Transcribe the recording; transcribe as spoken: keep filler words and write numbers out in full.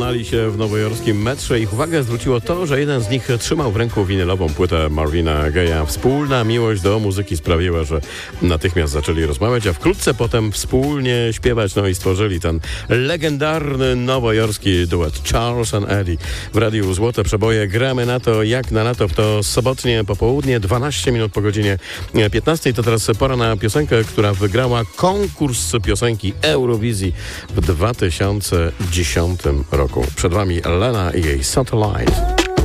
poznali się w nowojorskim metrze. Ich uwagę zwróciło to, że jeden z nich trzymał w ręku winylową płytę Marvina Gaye'a. Wspólna miłość do muzyki sprawiła, że natychmiast zaczęli rozmawiać, a wkrótce potem wspólnie śpiewać, no i stworzyli ten legendarny nowojorski duet Charles and Eddie. W Radiu Złote Przeboje gramy na to, jak na lato w to sobotnie popołudnie, dwanaście minut po godzinie piętnastej. To teraz pora na piosenkę, która wygrała konkurs piosenki Eurowizji w dwa tysiące dziesiątym roku. Przed wami Lena i jej Satellite.